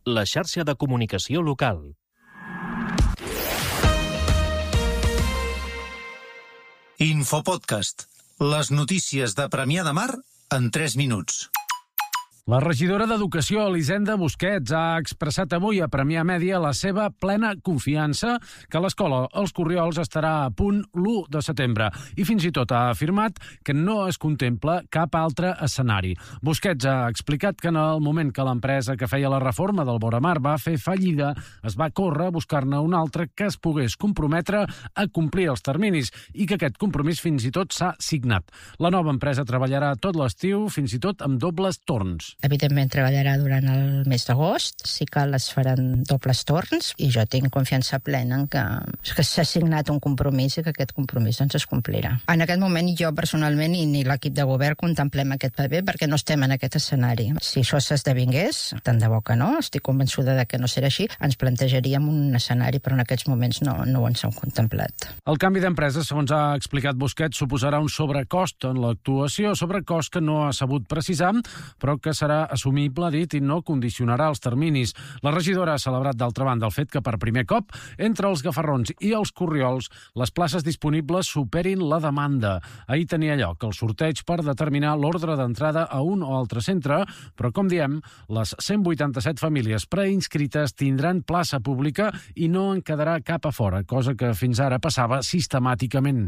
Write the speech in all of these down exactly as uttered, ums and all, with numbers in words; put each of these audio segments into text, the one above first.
la xarxa de comunicació local. Infopodcast. Les notícies de Premià de Mar en tres minuts. La regidora d'Educació, Elisenda Busquets, ha expressat avui a Premià Mèdia la seva plena confiança que l'escola Els Corriols estarà a punt l'u de setembre i fins i tot ha afirmat que no es contempla cap altre escenari. Busquets ha explicat que en el moment que l'empresa que feia la reforma del Voramar va fer fallida, es va córrer a buscar-ne un altre que es pogués comprometre a complir els terminis i que aquest compromís fins i tot s'ha signat. La nova empresa treballarà tot l'estiu, fins i tot amb dobles torns. Evidentment treballarà durant el mes d'agost, sí que les faran dobles torns i jo tinc confiança plena en que, que s'ha signat un compromís i que aquest compromís doncs, es complirà. En aquest moment jo personalment i ni l'equip de govern contemplem aquest paper perquè no estem en aquest escenari. Si això s'esdevingués, tant de bo que no, estic convençuda de que no serà així, ens plantejaríem un escenari, però en aquests moments no, no ho ens hem contemplat. El canvi d'empresa, segons ha explicat Busquets, suposarà un sobrecost en l'actuació, sobrecost que no ha sabut precisar, però que serà assumible, dit, i no condicionarà els terminis. La regidora ha celebrat, d'altra banda, el fet que per primer cop, entre els Gafarrons i els Corriols, les places disponibles superin la demanda. Ahir tenia lloc el sorteig per determinar l'ordre d'entrada a un o altre centre, però, com diem, les cent vuitanta-set famílies preinscrites tindran plaça pública i no en quedarà cap a fora, cosa que fins ara passava sistemàticament.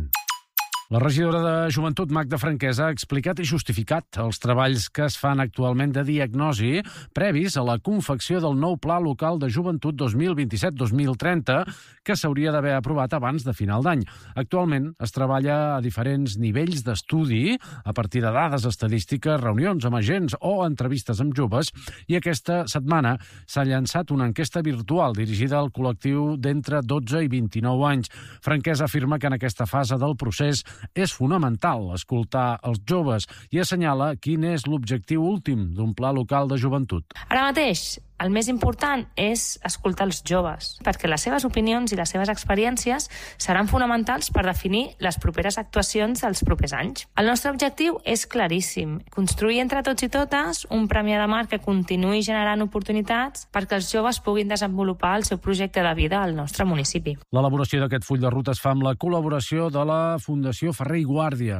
La regidora de Joventut, Magda Franquesa, ha explicat i justificat els treballs que es fan actualment de diagnosi previs a la confecció del nou Pla Local de Joventut dos mil vint-i-set dos mil trenta, que s'hauria d'haver aprovat abans de final d'any. Actualment es treballa a diferents nivells d'estudi, a partir de dades estadístiques, reunions amb agents o entrevistes amb joves, i aquesta setmana s'ha llançat una enquesta virtual dirigida al col·lectiu d'entre dotze i vint-i-nou anys. Franquesa afirma que en aquesta fase del procés és fonamental escoltar els joves i assenyala quin és l'objectiu últim d'un pla local de joventut. Ara mateix, el més important és escoltar els joves, perquè les seves opinions i les seves experiències seran fonamentals per definir les properes actuacions dels propers anys. El nostre objectiu és claríssim, construir entre tots i totes un Premià de Mar que continuï generant oportunitats perquè els joves puguin desenvolupar el seu projecte de vida al nostre municipi. L'elaboració d'aquest full de ruta es fa amb la col·laboració de la Fundació Ferrer i Guàrdia.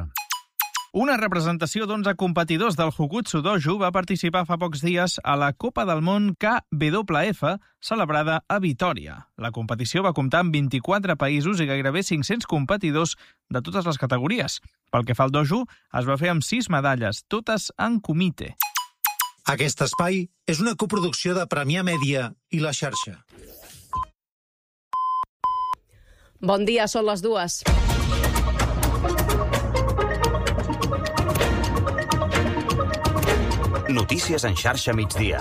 Una representació d'onze competidors del Jujutsu Dojo va participar fa pocs dies a la Copa del Món K W F, celebrada a Vitòria. La competició va comptar amb vint-i-quatre països i gairebé cinc-cents competidors de totes les categories. Pel que fa al dojo, es va fer amb sis medalles, totes en comitè. Aquest espai és una coproducció de Premià Mèdia i La Xarxa. Bon dia, són les dues. Notícies en xarxa migdia.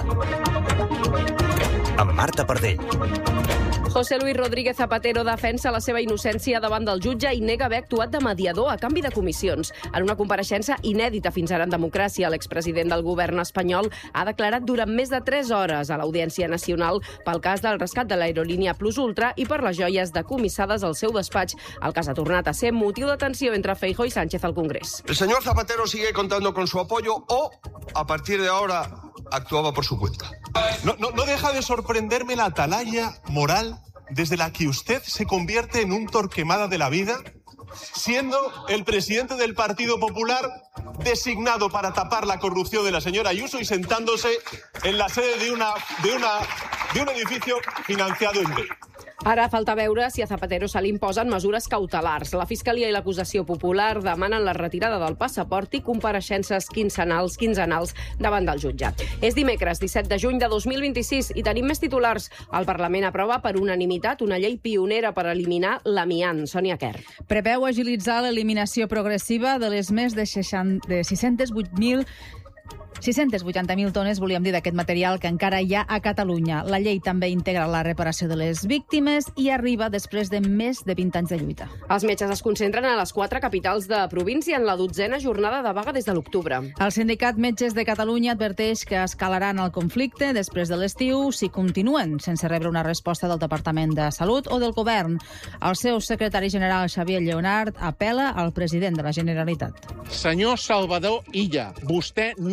Amb Marta Pardell. José Luis Rodríguez Zapatero defensa la seva innocència davant del jutge i nega haver actuat de mediador a canvi de comissions. En una compareixença inèdita fins ara en democràcia, l'expresident del govern espanyol ha declarat durant més de tres hores a l'Audiència Nacional pel cas del rescat de l'aerolínia Plus Ultra i per les joies decomissades al seu despatx. El cas ha tornat a ser motiu de tensió entre Feijóo i Sánchez al Congrés. El señor Zapatero sigue contando con su apoyo o, a partir de ahora, actuaba por su cuenta. No, no, no deja de sorprenderme la atalaya moral desde la que usted se convierte en un Torquemada de la vida, siendo el presidente del Partido Popular designado para tapar la corrupción de la señora Ayuso y sentándose en la sede de, una, de, una, de un edificio financiado en B. Ara falta veure si a Zapatero se li imposen mesures cautelars. La Fiscalia i l'Acusació Popular demanen la retirada del passaport i compareixences quinzenals, quinzenals davant del jutge. És dimecres, disset de juny de dos mil vint-i-sis, i tenim més titulars. El Parlament aprova per unanimitat una llei pionera per eliminar l'amiant. Sònia Quer. Preveu agilitzar l'eliminació progressiva de les més de sis-cents vuit mil sis-cents vuitanta mil tones, volíem dir, d'aquest material que encara hi ha a Catalunya. La llei també integra la reparació de les víctimes i arriba després de més de vint anys de lluita. Els metges es concentren a les quatre capitals de província en la dotzena jornada de vaga des de l'octubre. El Sindicat Metges de Catalunya adverteix que escalaran el conflicte després de l'estiu si continuen sense rebre una resposta del Departament de Salut o del Govern. El seu secretari general, Xavier Lleonart, apela al president de la Generalitat. Senyor Salvador Illa, vostè no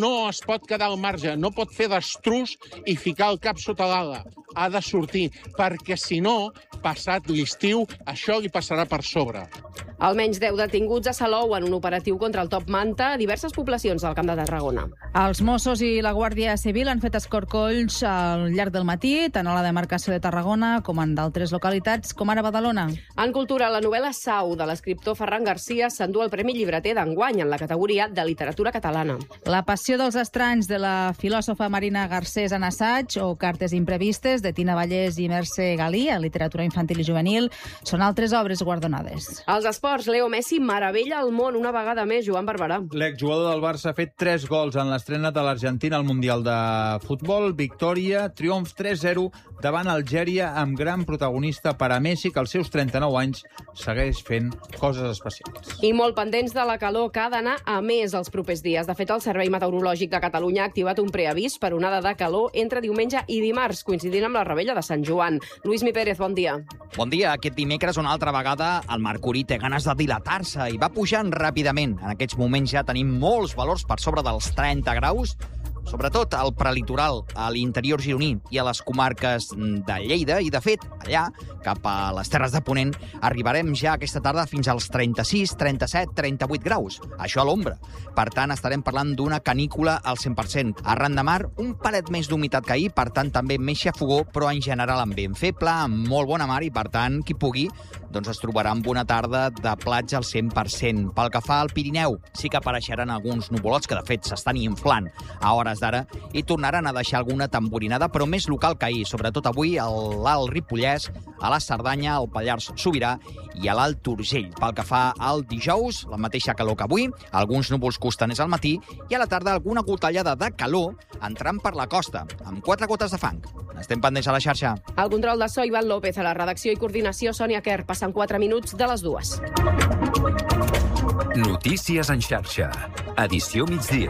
no es pot quedar al marge, no pot fer destrús i ficar el cap sota l'ala. Ha de sortir, perquè si no, passat l'estiu, això li passarà per sobre. Almenys deu detinguts a Salou en un operatiu contra el top manta a diverses poblacions del Camp de Tarragona. Els Mossos i la Guàrdia Civil han fet escorcolls al llarg del matí, tant a la demarcació de Tarragona com en d'altres localitats, com ara Badalona. En cultura, la novel·la Sau, de l'escriptor Ferran Garcia, s'endú el Premi Llibreter d'enguany en la categoria de literatura catalana. La passió dels estranys, de la filòsofa Marina Garcés en assaig, o Cartes imprevistes, de Tina Vallès i Mercè Galí, en literatura infantil i juvenil, són altres obres guardonades. Els esports, Leo Messi meravella el món una vegada més, Joan Barberà. L'exjugador del Barça ha fet tres gols en l'estrena de l'Argentina al Mundial de Futbol. Victòria, triomf tres zero davant Algèria, amb gran protagonista per a Messi, que als seus trenta-nou anys segueix fent coses especials. I molt pendents de la calor, que ha d'anar a més els propers dies. De fet, el Servei Meteorològic de Catalunya ha activat un preavís per onada de calor entre diumenge i dimarts, coincidint amb la Rebella de Sant Joan. Lluís Mi Pérez, bon dia. Bon dia. Aquest dimecres, una altra vegada, el mercuri té ganes de dilatar-se i va pujant ràpidament. En aquests moments ja tenim molts valors per sobre dels trenta graus, sobretot al prelitoral, a l'interior gironí i a les comarques de Lleida. I, de fet, allà, cap a les Terres de Ponent, arribarem ja aquesta tarda fins als trenta-sis, trenta-set, trenta-vuit graus. Això a l'ombra. Per tant, estarem parlant d'una canícula al cent per cent. Arran de mar, un palet més d'humitat que ahir, per tant, també més xafogó, però en general ambient feble, amb molt bona mar, i, per tant, qui pugui, doncs es trobarà amb una tarda de platja al cent per cent. Pel que fa al Pirineu, sí que apareixeran alguns nuvolots que, de fet, s'estan inflant a hores d'ara i tornaran a deixar alguna tamborinada, però més local que ahir, sobretot avui a l'Alt Ripollès, a la Cerdanya, al Pallars Sobirà i a l'Alt Urgell. Pel que fa al dijous, la mateixa calor que avui, alguns núvols costaners al matí i a la tarda alguna gotellada de calor entrant per la costa, amb quatre gotes de fang. Estem pendents a la xarxa. El control de so, Ivan López, a la redacció i coordinació, Sònia Kerr. Passen quatre minuts de les dues. Notícies en xarxa. Edició migdia.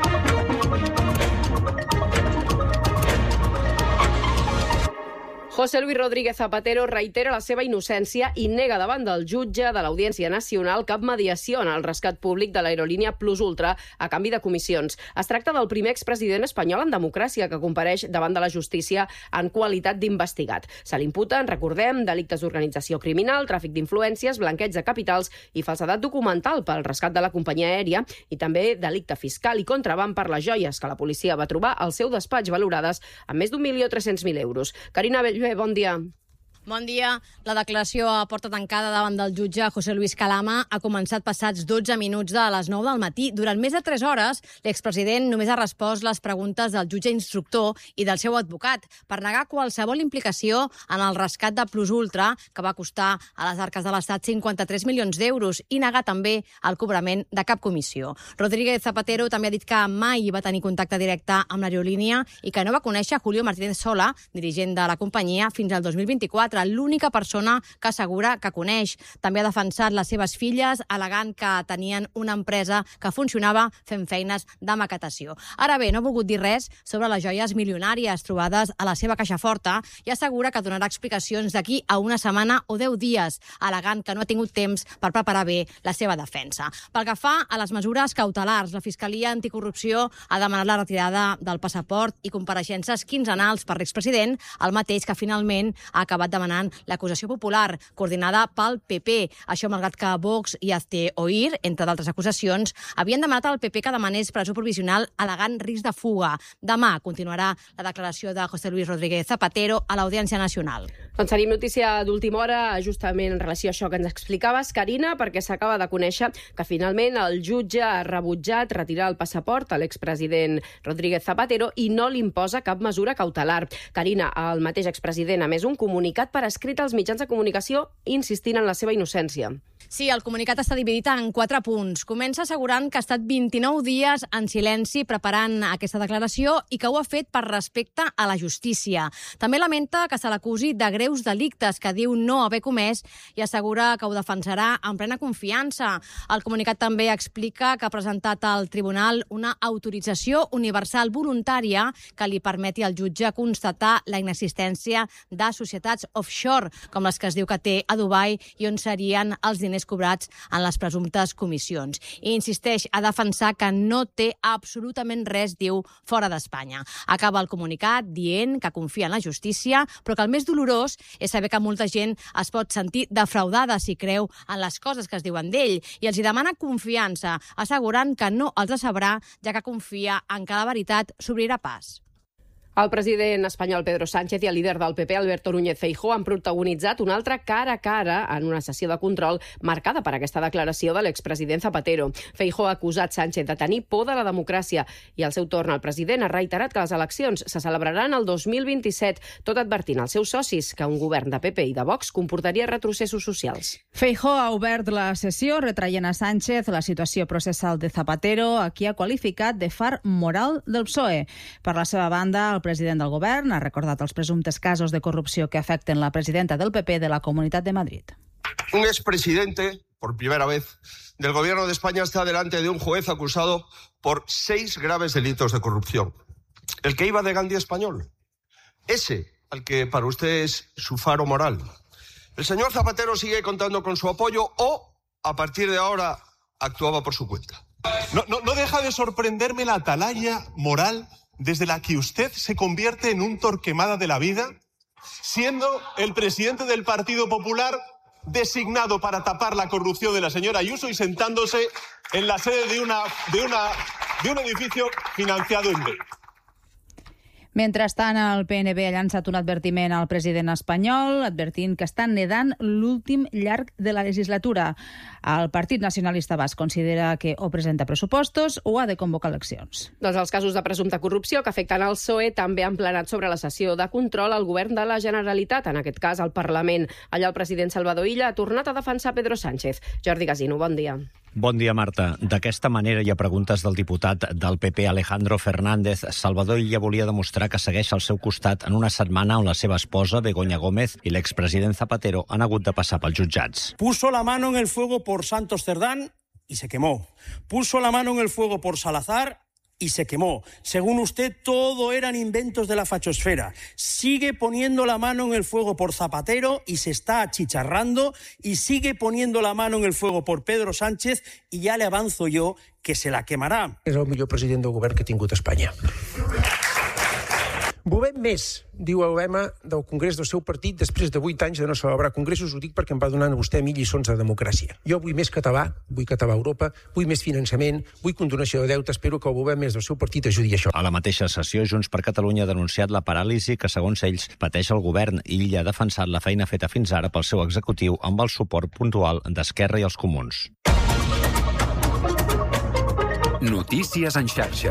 José Luis Rodríguez Zapatero reitera la seva innocència i nega davant del jutge de l'Audiència Nacional cap mediació en el rescat públic de l'aerolínia Plus Ultra a canvi de comissions. Es tracta del primer expresident espanyol en democràcia que compareix davant de la justícia en qualitat d'investigat. Se l'imputen, recordem, delictes d'organització criminal, tràfic d'influències, blanqueig de capitals i falsedat documental pel rescat de la companyia aèria i també delicte fiscal i contraban per les joies que la policia va trobar al seu despatx valorades amb més d'un milió tres-cents mil euros. Carina Bellver, bon dia. Bon dia. La declaració a porta tancada davant del jutge José Luis Calama ha començat passats dotze minuts de les nou del matí. Durant més de tres hores, l'expresident només ha respost les preguntes del jutge instructor i del seu advocat per negar qualsevol implicació en el rescat de Plus Ultra, que va costar a les arques de l'Estat cinquanta-tres milions d'euros, i negar també el cobrament de cap comissió. Rodríguez Zapatero també ha dit que mai va tenir contacte directe amb l'aerolínia i que no va conèixer Julio Martínez Sola, dirigent de la companyia, fins al dos mil vint-i-quatre, l'única persona que assegura que coneix. També ha defensat les seves filles, al·legant que tenien una empresa que funcionava fent feines de maquetació. Ara bé, no ha volgut dir res sobre les joies milionàries trobades a la seva caixa forta i assegura que donarà explicacions d'aquí a una setmana o deu dies, al·legant que no ha tingut temps per preparar bé la seva defensa. Pel que fa a les mesures cautelars, la Fiscalia Anticorrupció ha demanat la retirada del passaport i compareixences quinzenals per l'expresident, el mateix que finalment ha acabat demanant l'acusació popular, coordinada pel P P. Això malgrat que Vox i Hazte Oír, entre d'altres acusacions, havien demanat al P P que demanés presó provisional al·legant risc de fuga. Demà continuarà la declaració de José Luis Rodríguez Zapatero a l'Audiència Nacional. Doncs tenim notícia d'última hora, justament en relació a això que ens explicaves, Carina, perquè s'acaba de conèixer que finalment el jutge ha rebutjat retirar el passaport a l'expresident Rodríguez Zapatero i no li imposa cap mesura cautelar. Carina, el mateix expresident ha emès un comunicat per escrit als mitjans de comunicació insistint en la seva innocència. Sí, el comunicat està dividit en quatre punts. Comença assegurant que ha estat vint-i-nou dies en silenci preparant aquesta declaració i que ho ha fet per respecte a la justícia. També lamenta que se l'acusi de greus delictes que diu no haver comès i assegura que ho defensarà en plena confiança. El comunicat també explica que ha presentat al tribunal una autorització universal voluntària que li permeti al jutge constatar la inexistència de societats offshore, com les que es diu que té a Dubai i on serien els diners diners cobrats en les presumptes comissions. I insisteix a defensar que no té absolutament res, diu, fora d'Espanya. Acaba el comunicat dient que confia en la justícia, però que el més dolorós és saber que molta gent es pot sentir defraudada si creu en les coses que es diuen d'ell, i els hi demana confiança, assegurant que no els decebrà, ja que confia en que la veritat s'obrirà pas. El president espanyol Pedro Sánchez i el líder del P P, Alberto Núñez Feijóo, han protagonitzat un altre cara a cara en una sessió de control marcada per aquesta declaració de l'expresident Zapatero. Feijóo ha acusat Sánchez de tenir por de la democràcia i, al seu torn, el president ha reiterat que les eleccions se celebraran el dos mil vint-i-set, tot advertint als seus socis que un govern de P P i de Vox comportaria retrocessos socials. Feijóo ha obert la sessió retraient a Sánchez la situació processal de Zapatero, a qui ha qualificat de far moral del P S O E. Per la seva banda, el president del govern ha recordat els presumptes casos de corrupció que afecten la presidenta del P P de la Comunitat de Madrid. Un expresidente, por primera vez, del gobierno de España está delante de un juez acusado por seis graves delitos de corrupción. El que iba de Gandhi español. Ese, al que para usted es su faro moral. El señor Zapatero sigue contando con su apoyo o, a partir de ahora, actuaba por su cuenta. No, no, no deja de sorprenderme la atalaya moral desde la que usted se convierte en un Torquemada de la vida, siendo el presidente del Partido Popular designado para tapar la corrupción de la señora Ayuso y sentándose en la sede de, una, de, una, de un edificio financiado en B. Mentrestant, el P N B ha llançat un advertiment al president espanyol, advertint que està nedant l'últim llarg de la legislatura. El Partit Nacionalista Basc considera que o presenta pressupostos o ha de convocar eleccions. Doncs els casos de presumpta corrupció que afecten el P S O E també han planat sobre la sessió de control al govern de la Generalitat, en aquest cas al Parlament. Allà el president Salvador Illa ha tornat a defensar Pedro Sánchez. Jordi Gasino, bon dia. Bon dia, Marta. D'aquesta manera hi ha preguntes del diputat del P P Alejandro Fernández. Salvador Illa volia demostrar que segueix al seu costat en una setmana on la seva esposa, Begoña Gómez, i l'expresident Zapatero han hagut de passar pels jutjats. Puso la mano en el fuego por Santos Cerdán y se quemó. Puso la mano en el fuego por Salazar y se quemó. Según usted, todo eran inventos de la fachosfera. Sigue poniendo la mano en el fuego por Zapatero y se está achicharrando, y sigue poniendo la mano en el fuego por Pedro Sánchez, i ja le avanzo jo que se la quemarà. És el millor president del govern que ha tingut Espanya. Volem més, diu l'O M A del Congrés del seu partit després de vuit anys de no celebrar congressos. Ho dic perquè em va donant a vostè a mi lliçons de democràcia. Jo vull més català, vull català a Europa, vull més finançament, vull condonació de deute. Espero que el govern més del seu partit ajudi a això. A la mateixa sessió, Junts per Catalunya ha denunciat la paràlisi que, segons ells, pateix el govern, i Illa ha defensat la feina feta fins ara pel seu executiu amb el suport puntual d'Esquerra i els Comuns. Notícies en xarxa.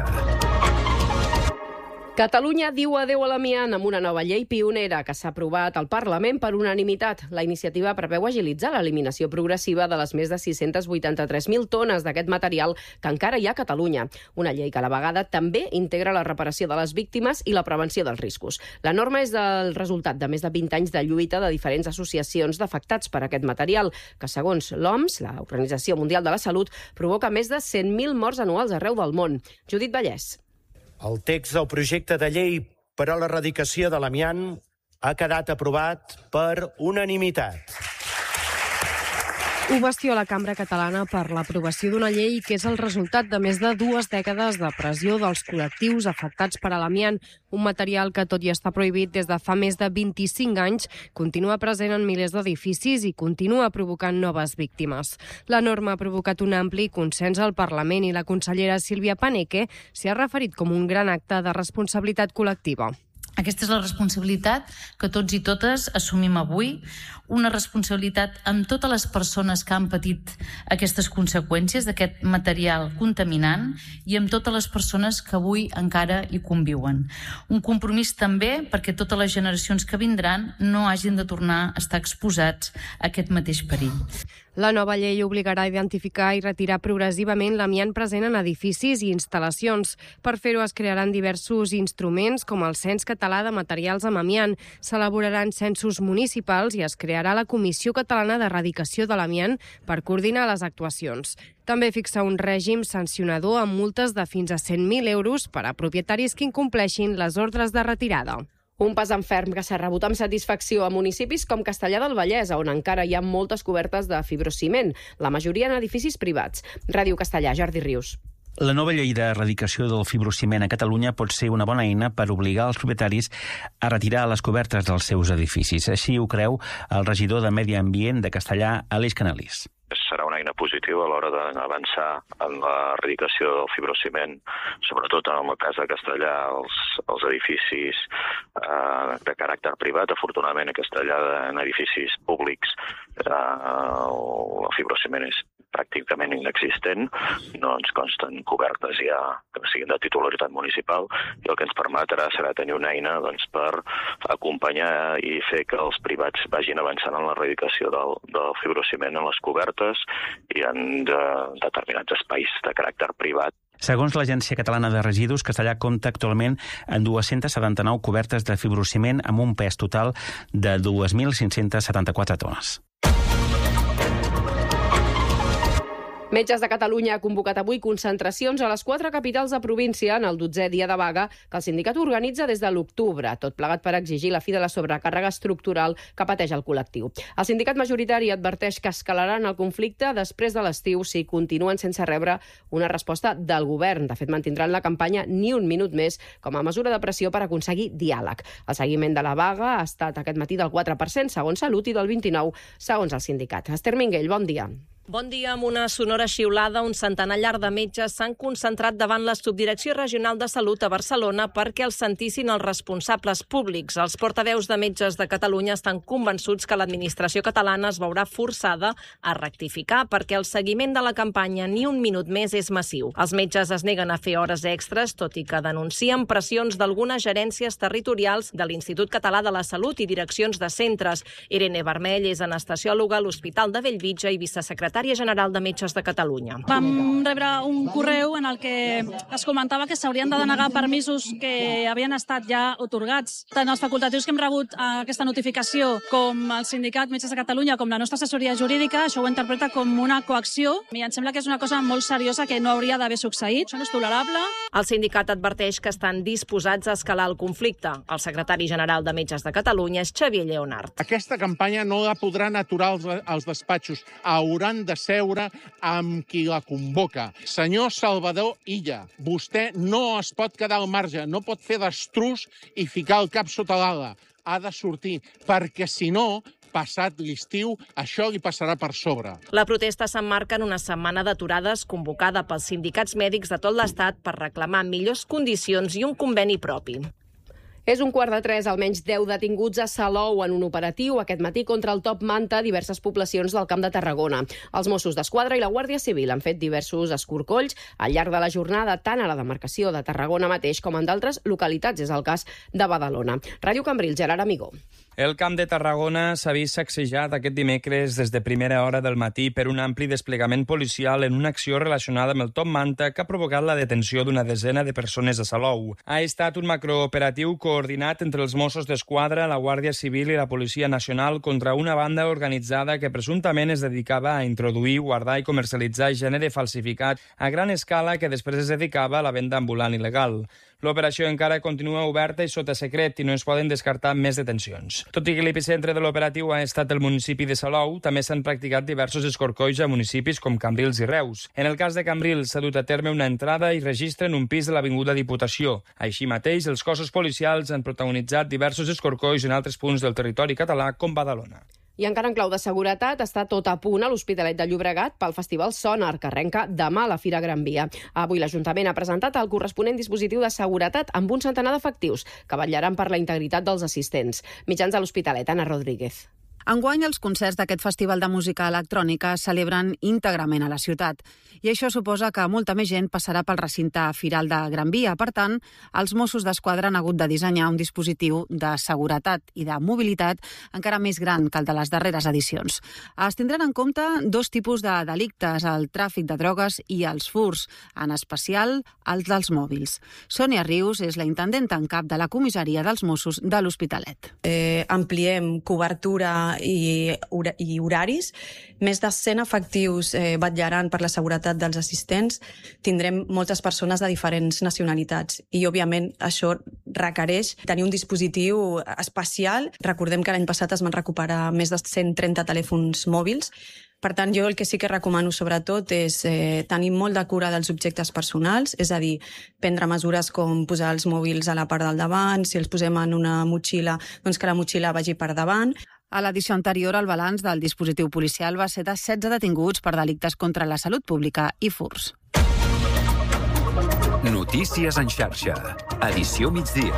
Catalunya diu adeu a l'amiant amb una nova llei pionera que s'ha aprovat al Parlament per unanimitat. La iniciativa preveu agilitzar l'eliminació progressiva de les més de sis-cents vuitanta-tres mil tones d'aquest material que encara hi ha a Catalunya. Una llei que a la vegada també integra la reparació de les víctimes i la prevenció dels riscos. La norma és el resultat de més de vint anys de lluita de diferents associacions d'afectats per aquest material, que segons l'O M S, l'Organització Mundial de la Salut, provoca més de cent mil morts anuals arreu del món. Judit Vallès. El text del projecte de llei per a l'erradicació de l'amiant ha quedat aprovat per unanimitat. Ovació a la Cambra Catalana per l'aprovació d'una llei que és el resultat de més de dues dècades de pressió dels col·lectius afectats per l'amiant, un material que, tot i estar prohibit des de fa més de vint-i-cinc anys, continua present en milers d'edificis i continua provocant noves víctimes. La norma ha provocat un ampli consens al Parlament i la consellera Sílvia Paneque s'hi ha referit com un gran acte de responsabilitat col·lectiva. Aquesta és la responsabilitat que tots i totes assumim avui, una responsabilitat amb totes les persones que han patit aquestes conseqüències d'aquest material contaminant i amb totes les persones que avui encara hi conviuen. Un compromís també perquè totes les generacions que vindran no hagin de tornar a estar exposats a aquest mateix perill. La nova llei obligarà a identificar i retirar progressivament l'amiant present en edificis i instal·lacions. Per fer-ho es crearan diversos instruments com el Cens Català de Materials amb Amiant, s'elaboraran censos municipals i es crearà la Comissió Catalana d'Erradicació de l'Amiant per coordinar les actuacions. També fixa un règim sancionador amb multes de fins a cent mil euros per a propietaris que incompleixin les ordres de retirada. Un pas en ferm que s'ha rebut amb satisfacció a municipis com Castellar del Vallès, on encara hi ha moltes cobertes de fibrociment, la majoria en edificis privats. Ràdio Castellar, Jordi Rius. La nova llei d'erradicació del fibrociment a Catalunya pot ser una bona eina per obligar els propietaris a retirar les cobertes dels seus edificis. Així ho creu el regidor de Medi Ambient de Castellar, Aleix Canalís. Serà una eina positiva a l'hora d'avançar en l'erradicació del fibrociment, sobretot en el cas de Castellar, els, els edificis eh, de caràcter privat. Afortunadament, a Castellar, en edificis públics, eh, el fibrociment és pràcticament inexistent, no ens consten cobertes ja que siguin de titularitat municipal, i el que ens permetrà serà tenir una eina doncs, per acompanyar i fer que els privats vagin avançant en l'erradicació del, del fibrociment en les cobertes i en de, determinats espais de caràcter privat. Segons l'Agència Catalana de Residus, Castellar compta actualment amb dues-centes setanta-nou cobertes de fibrociment amb un pes total de dos mil cinc-cents setanta-quatre tones. Metges de Catalunya ha convocat avui concentracions a les quatre capitals de província en el dotzè dia de vaga que el sindicat organitza des de l'octubre, tot plegat per exigir la fi de la sobrecàrrega estructural que pateix el col·lectiu. El sindicat majoritari adverteix que escalaran el conflicte després de l'estiu si continuen sense rebre una resposta del govern. De fet, mantindran la campanya Ni un minut més com a mesura de pressió per aconseguir diàleg. El seguiment de la vaga ha estat aquest matí del quatre per cent segons Salut i del vint-i-nou segons el sindicat. Esther Minguell, bon dia. Bon dia. Amb una sonora xiulada, un centenar llarg de metges s'han concentrat davant la Subdirecció Regional de Salut a Barcelona perquè els sentissin els responsables públics. Els portaveus de Metges de Catalunya estan convençuts que l'administració catalana es veurà forçada a rectificar perquè el seguiment de la campanya Ni un minut més és massiu. Els metges es neguen a fer hores extres, tot i que denuncien pressions d'algunes gerències territorials de l'Institut Català de la Salut i direccions de centres. Irene Vermell és anestesiòloga a l'Hospital de Bellvitge i vicesecretària general de Metges de Catalunya. Vam rebre un correu en el que es comentava que s'haurien de denegar permisos que havien estat ja otorgats. Tant els facultatius que hem rebut aquesta notificació com el sindicat Metges de Catalunya com la nostra assessoria jurídica, això ho interpreta com una coacció i em sembla que és una cosa molt seriosa que no hauria d'haver succeït. Això no és tolerable. El sindicat adverteix que estan disposats a escalar el conflicte. El secretari general de Metges de Catalunya és Xavier Lleonart. Aquesta campanya no la podran aturar els, els despatxos. Hauran de seure amb qui la convoca. Senyor Salvador Illa, vostè no es pot quedar al marge, no pot fer d'estrus i ficar el cap sota l'ala. Ha de sortir, perquè si no, passat l'estiu, això li passarà per sobre. La protesta s'emmarca en una setmana d'aturades convocada pels sindicats mèdics de tot l'Estat per reclamar millors condicions i un conveni propi. És un quart de tres, almenys deu detinguts a Salou en un operatiu aquest matí contra el top manta a diverses poblacions del Camp de Tarragona. Els Mossos d'Esquadra i la Guàrdia Civil han fet diversos escorcolls al llarg de la jornada, tant a la demarcació de Tarragona mateix com en d'altres localitats. És el cas de Badalona. Ràdio Cambril, Gerard Amigó. El Camp de Tarragona s'ha vist sacsejat aquest dimecres des de primera hora del matí per un ampli desplegament policial en una acció relacionada amb el top manta que ha provocat la detenció d'una desena de persones a Salou. Ha estat un macrooperatiu coordinat entre els Mossos d'Esquadra, la Guàrdia Civil i la Policia Nacional contra una banda organitzada que presumptament es dedicava a introduir, guardar i comercialitzar gènere falsificat a gran escala que després es dedicava a la venda ambulant il·legal. L'operació encara continua oberta i sota secret i no es poden descartar més detencions. Tot i que l'epicentre de l'operatiu ha estat el municipi de Salou, també s'han practicat diversos escorcolls a municipis com Cambrils i Reus. En el cas de Cambrils s'ha dut a terme una entrada i registre en un pis de l'Avinguda Diputació. Així mateix, els cossos policials han protagonitzat diversos escorcolls en altres punts del territori català com Badalona. I encara en clau de seguretat està tot a punt a l'Hospitalet de Llobregat pel Festival Sonar, que arrenca demà a la Fira Gran Via. Avui l'Ajuntament ha presentat el corresponent dispositiu de seguretat amb un centenar d'efectius que vetllaran per la integritat dels assistents. Mitjans a l'Hospitalet, Anna Rodríguez. Enguany, els concerts d'aquest festival de música electrònica celebren íntegrament a la ciutat i això suposa que molta més gent passarà pel recinte firal de Gran Via. Per tant, els Mossos d'Esquadra han hagut de dissenyar un dispositiu de seguretat i de mobilitat encara més gran que el de les darreres edicions. Es tindran en compte dos tipus de delictes, el tràfic de drogues i els furs, en especial els dels mòbils. Sònia Rius és la intendenta en cap de la comissaria dels Mossos de l'Hospitalet. Eh, ampliem cobertura i, i horaris. Més de cent efectius eh, vetllaran per la seguretat dels assistents. Tindrem moltes persones de diferents nacionalitats i, òbviament, això requereix tenir un dispositiu especial. Recordem que l'any passat es van recuperar més de cent trenta telèfons mòbils. Per tant, jo el que sí que recomano sobretot és eh, tenir molt de cura dels objectes personals, és a dir, prendre mesures com posar els mòbils a la part del davant, si els posem en una motxilla, doncs que la motxilla vagi per davant. A l'edició anterior, el balanç del dispositiu policial va ser de setze detinguts per delictes contra la salut pública i furts. Notícies en xarxa. Edició migdia.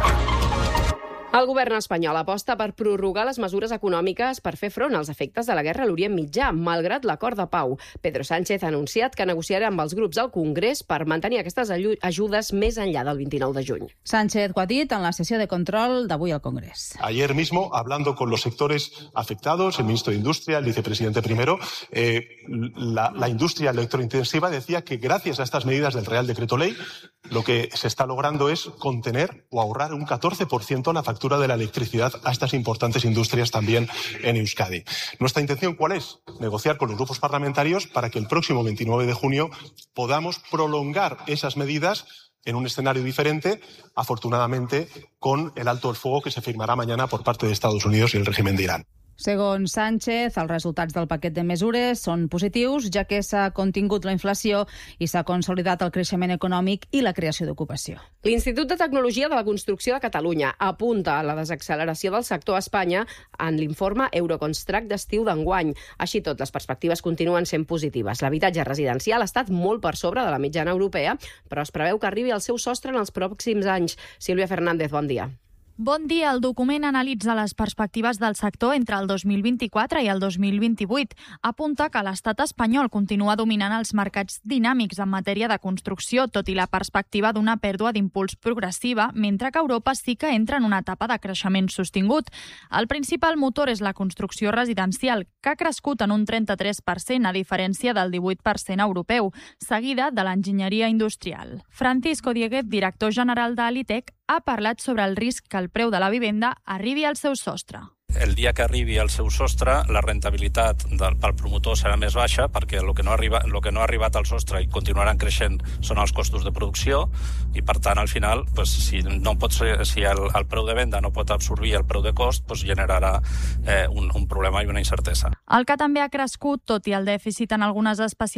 El govern espanyol aposta per prorrogar les mesures econòmiques per fer front als efectes de la guerra a l'Orient Mitjà, malgrat l'acord de pau. Pedro Sánchez ha anunciat que negociarà amb els grups al Congrés per mantenir aquestes ajudes més enllà del vint-i-nou de juny. Sánchez ho ha dit en la sessió de control d'avui al Congrés. Ayer mismo, hablando con los sectores afectados, el ministro de Industria, el vicepresidente primero, eh, la, la industria electrointensiva decía que gracias a estas medidas del Real Decreto Ley, lo que se está logrando es contener o ahorrar un catorce por ciento la factura de la electricidad a estas importantes industrias también en Euskadi. ¿Nuestra intención cuál es? Negociar con los grupos parlamentarios para que el próximo veintinueve de junio podamos prolongar esas medidas en un escenario diferente, afortunadamente con el alto el fuego que se firmará mañana por parte de Estados Unidos y el régimen de Irán. Segons Sánchez, els resultats del paquet de mesures són positius, ja que s'ha contingut la inflació i s'ha consolidat el creixement econòmic i la creació d'ocupació. L'Institut de Tecnologia de la Construcció de Catalunya apunta a la desacceleració del sector a Espanya en l'informe Euroconstruct d'estiu d'enguany. Així tot, les perspectives continuen sent positives. L'habitatge residencial ha estat molt per sobre de la mitjana europea, però es preveu que arribi al seu sostre en els pròxims anys. Sílvia Fernández, bon dia. Bon dia. El document analitza les perspectives del sector entre el dos mil vint-i-quatre i el dos mil vint-i-vuit. Apunta que l'estat espanyol continua dominant els mercats dinàmics en matèria de construcció, tot i la perspectiva d'una pèrdua d'impuls progressiva, mentre que Europa sí que entra en una etapa de creixement sostingut. El principal motor és la construcció residencial, que ha crescut en un trenta-tres per cent, a diferència del divuit per cent europeu, seguida de l'enginyeria industrial. Francisco Dieguez, director general d'Alitec, ha parlat sobre el risc que el preu de la vivenda arribi al seu sostre. El dia que arribi al seu sostre, la rentabilitat del, pel promotor serà més baixa perquè el que, no arriba, el que no ha arribat al sostre i continuaran creixent són els costos de producció i, per tant, al final, pues, si, no pot ser, si el, el preu de venda no pot absorbir el preu de cost, pues, generarà eh, un, un problema i una incertesa. El que també ha crescut, tot i el dèficit en algunes especialitats,